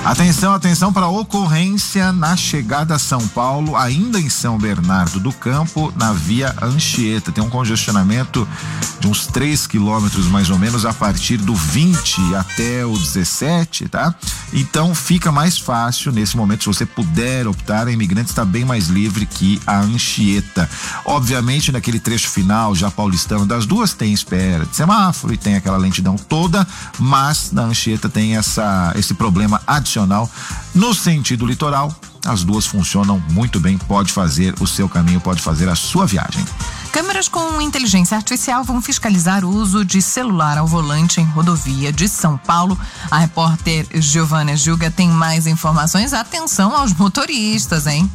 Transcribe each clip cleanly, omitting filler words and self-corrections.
Atenção para ocorrência na chegada a São Paulo, ainda em São Bernardo do Campo, na via Anchieta. Tem um congestionamento de uns 3 quilômetros mais ou menos a partir do 20 até o 17, tá? Então fica mais fácil nesse momento, se você puder optar, a Imigrantes está bem mais livre que a Anchieta. Obviamente naquele trecho final, já paulistano das duas, tem espera de semáforo e tem aquela lentidão toda, mas na Anchieta tem esse problema adicional. No sentido litoral, as duas funcionam muito bem, pode fazer o seu caminho, pode fazer a sua viagem. Câmeras com inteligência artificial vão fiscalizar o uso de celular ao volante em rodovia de São Paulo. A repórter Giovana Gilga tem mais informações. Atenção aos motoristas, hein?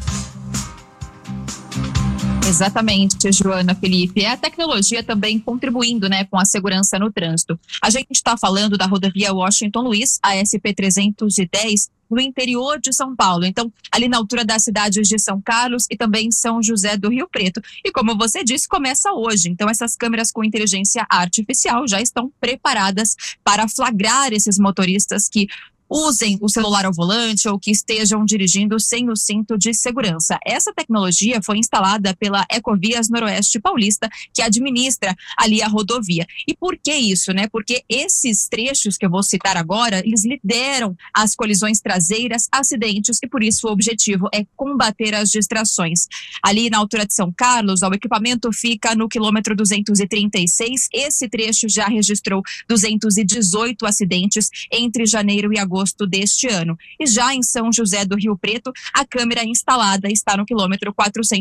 Exatamente, Joana, Felipe. É a tecnologia também contribuindo, com a segurança no trânsito. A gente está falando da rodovia Washington Luiz, a SP-310, no interior de São Paulo. Então, ali na altura das cidades de São Carlos e também São José do Rio Preto. E como você disse, começa hoje. Então, essas câmeras com inteligência artificial já estão preparadas para flagrar esses motoristas que usem o celular ao volante ou que estejam dirigindo sem o cinto de segurança. Essa tecnologia foi instalada pela Ecovias Noroeste Paulista, que administra ali a rodovia. E por que isso, Porque esses trechos que eu vou citar agora, eles lideram as colisões traseiras, acidentes, e por isso o objetivo é combater as distrações. Ali na altura de São Carlos, o equipamento fica no quilômetro 236. Esse trecho já registrou 218 acidentes entre janeiro e agosto deste ano. E já em São José do Rio Preto, a câmera instalada está no quilômetro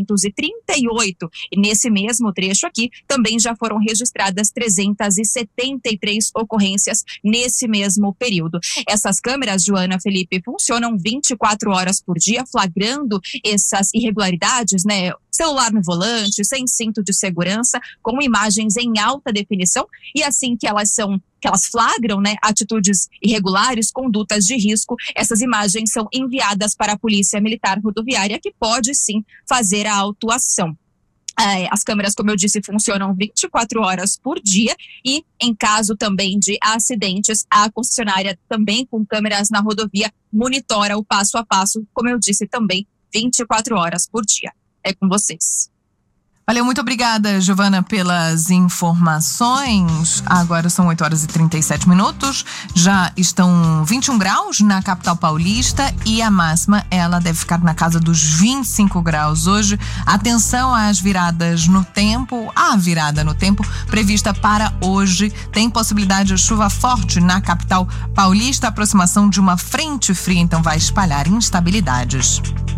438. E nesse mesmo trecho aqui, também já foram registradas 373 ocorrências nesse mesmo período. Essas câmeras, Joana, Felipe, funcionam 24 horas por dia, flagrando essas irregularidades, celular no volante, sem cinto de segurança, com imagens em alta definição, e assim que elas flagram, atitudes irregulares, condutas de risco, essas imagens são enviadas para a Polícia Militar Rodoviária, que pode sim fazer a autuação. As câmeras, como eu disse, funcionam 24 horas por dia e em caso também de acidentes, a concessionária também com câmeras na rodovia monitora o passo a passo, como eu disse também, 24 horas por dia. É com vocês. Valeu, muito obrigada, Giovana, pelas informações. Agora são 8h37. Já estão 21 graus na capital paulista e a máxima, ela deve ficar na casa dos 25 graus hoje. Atenção às viradas no tempo. A virada no tempo prevista para hoje tem possibilidade de chuva forte na capital paulista. A aproximação de uma frente fria, então, vai espalhar instabilidades.